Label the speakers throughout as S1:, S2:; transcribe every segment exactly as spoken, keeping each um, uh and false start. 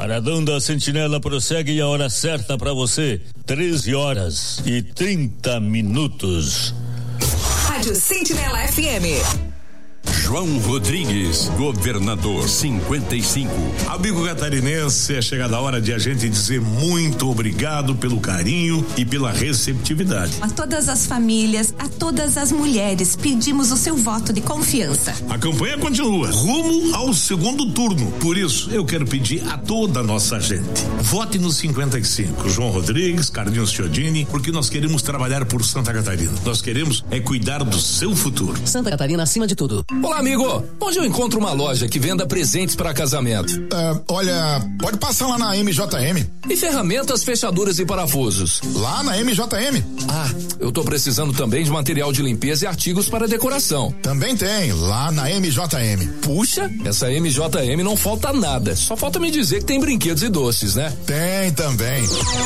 S1: Paradão da Sentinela prossegue e a hora certa para você, treze horas e trinta minutos.
S2: Rádio Sentinela F M.
S3: João Rodrigues, governador cinquenta e cinco.
S4: Amigo catarinense, é chegada a hora de a gente dizer muito obrigado pelo carinho e pela receptividade.
S2: A todas as famílias, a todas as mulheres, pedimos o seu voto de confiança.
S4: A campanha continua, rumo ao segundo turno. Por isso, eu quero pedir a toda a nossa gente, vote no cinquenta e cinco, João Rodrigues, Carlinhos Chiodini, porque nós queremos trabalhar por Santa Catarina. Nós queremos é cuidar do seu futuro.
S5: Santa Catarina acima de tudo.
S6: Olá, amigo. Onde eu encontro uma loja que venda presentes para casamento?
S7: Uh, olha, pode passar lá na M J M.
S6: E ferramentas, fechaduras e parafusos?
S7: Lá na M J M.
S6: Ah, eu tô precisando também de material de limpeza e artigos para decoração.
S7: Também tem, lá na M J M.
S6: Puxa, essa M J M não falta nada. Só falta me dizer que tem brinquedos e doces, né?
S7: Tem também.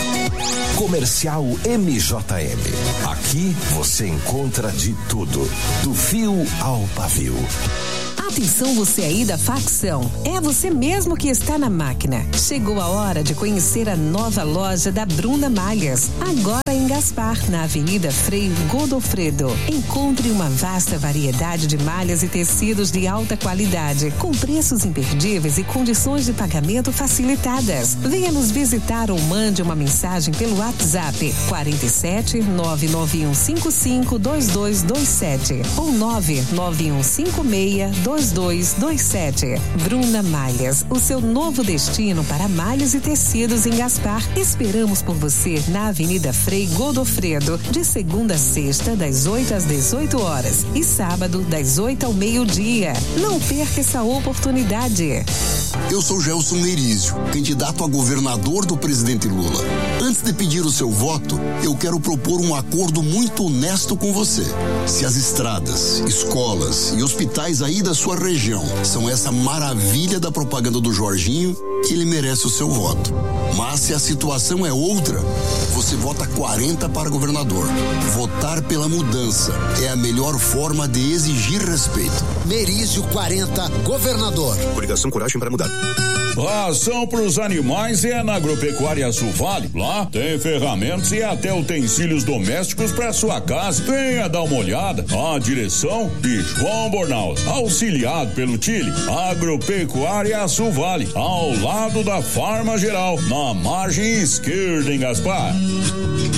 S3: Comercial M J M. Aqui você encontra de tudo, do fio ao pavio.
S2: Atenção você aí da facção, é você mesmo que está na máquina. Chegou a hora de conhecer a nova loja da Bruna Malhas, agora em Gaspar, na Avenida Frei Godofredo. Encontre uma vasta variedade de malhas e tecidos de alta qualidade, com preços imperdíveis e condições de pagamento facilitadas. Venha nos visitar ou mande uma mensagem pelo WhatsApp quarenta e sete, nove nove um cinco cinco, dois dois dois sete ou nove nove um cinco seis, dois dois dois sete. Bruna Malhas, o seu novo destino para malhas e tecidos em Gaspar. Esperamos por você na Avenida Frei Godofredo, de segunda a sexta, das oito às dezoito horas e sábado, das oito ao meio-dia. Não perca essa oportunidade.
S8: Eu sou Gelson Merizio, candidato a governador do presidente Lula. Antes de pedir o seu voto, eu quero propor um acordo muito honesto com você. Se as estradas, escolas e hospitais aí da sua região são essa maravilha da propaganda do Jorginho, ele merece o seu voto. Mas se a situação é outra, você vota quarenta para governador. Votar pela mudança é a melhor forma de exigir respeito.
S9: Merizio quarenta, governador.
S8: Coligação Coragem para Mudar.
S1: Ração para os animais é na Agropecuária Sul Vale. Lá tem ferramentas e até utensílios domésticos para sua casa. Venha dar uma olhada. A direção de João Bornaus, auxiliado pelo Chile. Agropecuária Sul Vale, ao lado da Farma Geral, na margem esquerda em Gaspar.